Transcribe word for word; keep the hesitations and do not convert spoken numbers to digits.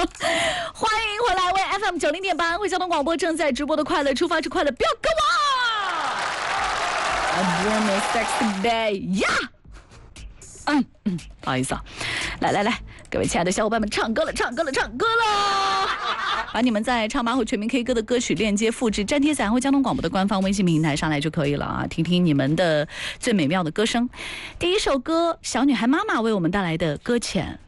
欢迎回来，为 F M 九零点八安徽交通广播正在直播的快乐出发之快乐飙歌王 ，A Dreamy Sexy Day 呀、yeah! 嗯嗯，不好意思啊，来来来，各位亲爱的小伙伴们，唱歌了，唱歌了，唱歌了！把你们在唱吧或全民 K 歌的歌曲链接复制粘贴在安徽交通广播的官方微信平台上来就可以了啊，听听你们的最美妙的歌声。第一首歌，小女孩妈妈为我们带来的《搁浅》。